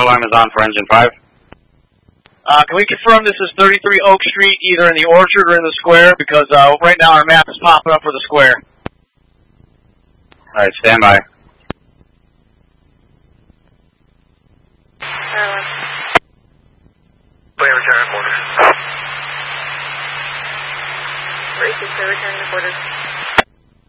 alarm is on for engine 5. Can we confirm this is 33 Oak Street, either in the Orchard or in the Square? Because right now our map is popping up for the Square. Alright, stand by. Clear return to quarters. Racing, clear return to quarters.